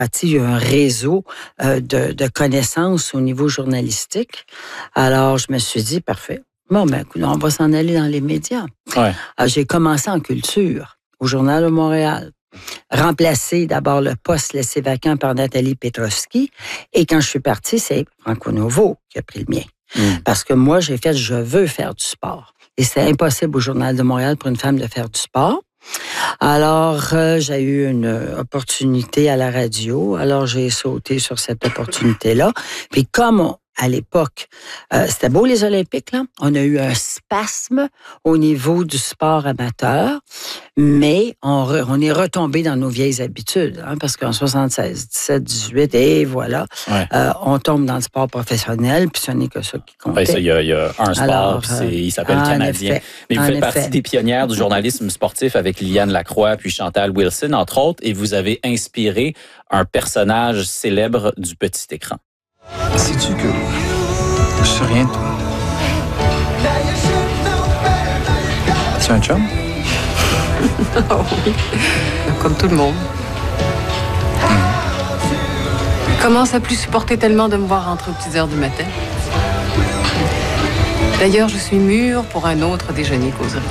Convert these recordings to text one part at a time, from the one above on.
il y a un réseau de connaissances au niveau journalistique. Alors, je me suis dit, parfait. Bon, ben, on va s'en aller dans les médias. Ouais. Alors, j'ai commencé en culture, au Journal de Montréal. Remplacé d'abord le poste laissé vacant par Nathalie Petrovski. Et quand je suis partie, c'est Franco Novo qui a pris le mien. Parce que moi, je veux faire du sport. Et c'est impossible au Journal de Montréal pour une femme de faire du sport. Alors, j'ai eu une opportunité à la radio. Alors, j'ai sauté sur cette opportunité-là. Puis comme à l'époque, c'était beau les Olympiques, là. On a eu un spasme au niveau du sport amateur, mais on est retombé dans nos vieilles habitudes, hein, parce qu'en 76, 17, 18, et voilà, on tombe dans le sport professionnel, puis ce n'est que ça qui compte. Oui, ça, il y a un sport, alors, il s'appelle Canadien. Effet, mais vous faites partie des pionnières du journalisme sportif avec Liliane Lacroix puis Chantal Wilson, entre autres, et vous avez inspiré un personnage célèbre du petit écran. Sais-tu que je sais rien de toi? As-tu un chum? Oh oui, comme tout le monde. Je commence à plus supporter tellement de me voir rentrer aux petites heures du matin. D'ailleurs, je suis mûre pour un autre déjeuner causerie.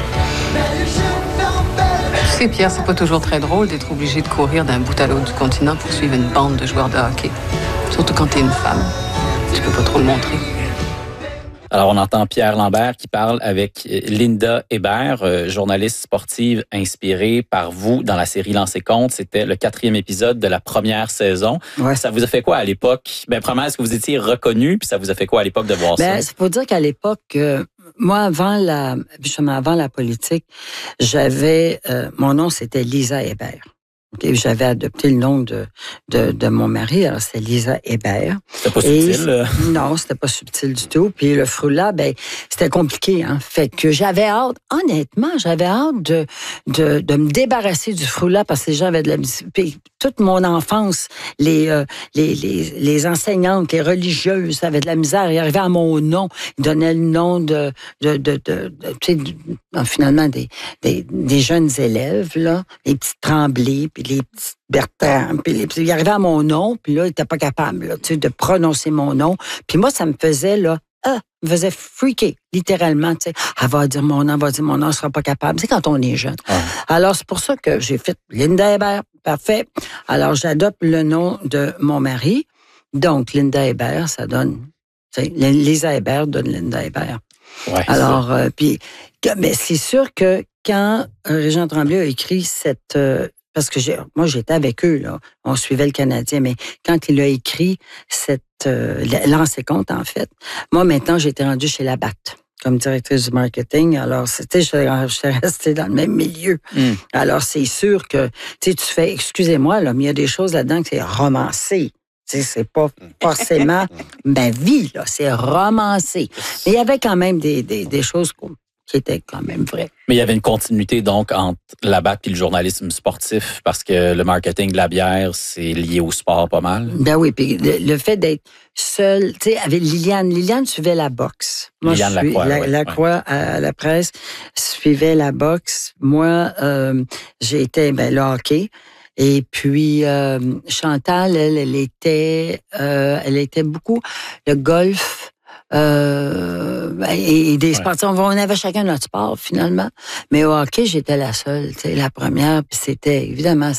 Tu sais, Pierre, c'est pas toujours très drôle d'être obligé de courir d'un bout à l'autre du continent pour suivre une bande de joueurs de hockey. Surtout quand t'es une femme. Tu peux pas trop le montrer. Alors, on entend Pierre Lambert qui parle avec Linda Hébert, journaliste sportive inspirée par vous dans la série Lancer compte. C'était le 4e épisode de la première saison. Ouais. Ça vous a fait quoi à l'époque? Premièrement, est-ce que vous étiez reconnu? Puis ça vous a fait quoi à l'époque de voir ça? Il faut dire qu'à l'époque, moi, avant la politique, j'avais... mon nom, c'était Lisa Hébert. Okay, j'avais adopté le nom de mon mari, alors c'est Lisa Hébert. C'était pas subtil? Non, c'était pas subtil du tout. Puis le frula, c'était compliqué, hein. Fait que j'avais hâte, honnêtement, de me débarrasser du frula parce que les gens avaient de la musique. Puis toute mon enfance, les enseignantes, les religieuses avaient de la misère. Ils arrivaient à mon nom, ils donnaient le nom finalement des jeunes élèves, là, les petits Tremblay, puis les petits Bertrand, puis ils arrivaient à mon nom, puis là, ils n'étaient pas capables là, de prononcer mon nom. Puis moi, ça me faisait, me faisait freaker, littéralement. Elle va dire mon nom, on ne sera pas capable. C'est quand on est jeune. Ouais. Alors, c'est pour ça que j'ai fait Linda Hébert. Parfait. Alors, j'adopte le nom de mon mari. Donc, Linda Hébert, ça donne... Lisa Hébert donne Linda Hébert. Ouais, alors, mais c'est sûr que quand Régent Tremblay a écrit cette... parce que moi, j'étais avec eux, là. On suivait le Canadien, mais quand il a écrit cette Lancer compte, en fait, moi, maintenant, j'étais rendue chez Labatt comme directrice du marketing. Alors, j'étais restée dans le même milieu. Alors, c'est sûr que, tu fais, excusez-moi, là, mais il y a des choses là-dedans que c'est romancé. C'est pas forcément ma vie, là, c'est romancé. Mais il y avait quand même des choses qui étaient quand même vraies. Mais il y avait une continuité, donc, entre Labatt et le journalisme sportif, parce que le marketing de la bière, c'est lié au sport pas mal. Ben oui, puis le fait d'être seule, tu sais, avec Liliane suivait la boxe. Moi, Liliane Lacroix, Lacroix à la presse suivait la boxe. Moi, j'ai été, le hockey. Et puis, Chantal, elle était beaucoup le golf et des sports. On avait chacun notre sport, finalement. Mais au hockey, j'étais la seule, la première. Puis c'était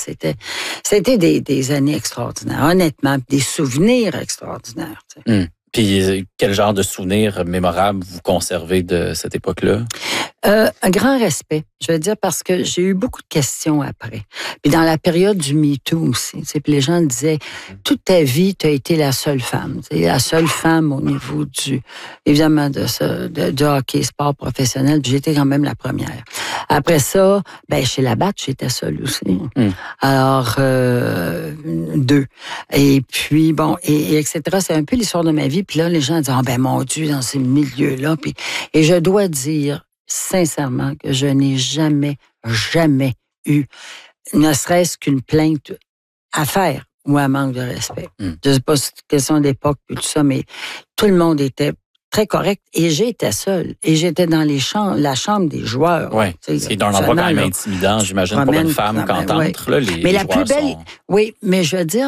des années extraordinaires, honnêtement, des souvenirs extraordinaires. Puis, quel genre de souvenirs mémorables vous conservez de cette époque-là? Un grand respect, je veux dire, parce que j'ai eu beaucoup de questions après. Puis dans la période du MeToo aussi, puis les gens disaient, toute ta vie, tu as été la seule femme. La seule femme au niveau évidemment, de hockey, sport professionnel, puis j'étais quand même la première. Après ça, chez Labatt, j'étais seule aussi. Alors, 2. Et puis, et etc. C'est un peu l'histoire de ma vie. Puis là, les gens disent, mon Dieu, dans ces milieux-là. Et je dois dire, sincèrement, que je n'ai jamais eu, ne serait-ce qu'une plainte à faire ou un manque de respect. Je ne sais pas si c'est une question d'époque et tout ça, mais tout le monde était très correct. Et j'étais seule. Et j'étais dans la chambre des joueurs. Oui, c'est dans un endroit quand même intimidant, j'imagine, pour une femme quand entre. Mais la plus belle... Oui, mais je veux dire,